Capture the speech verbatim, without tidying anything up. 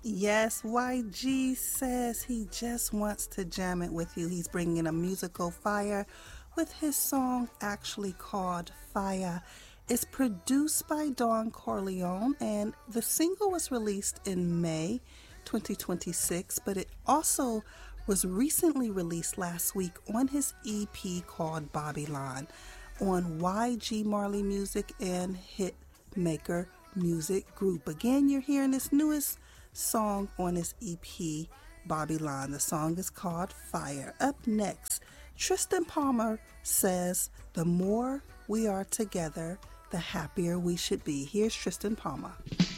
Yes, Y G says he just wants to jam it with you. He's bringing a musical fire with his song actually called Fire. It's produced by Don Corleone, and the single was released in May twenty twenty-six, but it also was recently released last week on his E P called Babylon on Y G Marley Music and Hitmaker Music Group. Again, you're hearing this newest song on his E P, Babylon. The song is called Fire. Up next, Tristan Palmer says, "The more we are together, the happier we should be." Here's Tristan Palmer.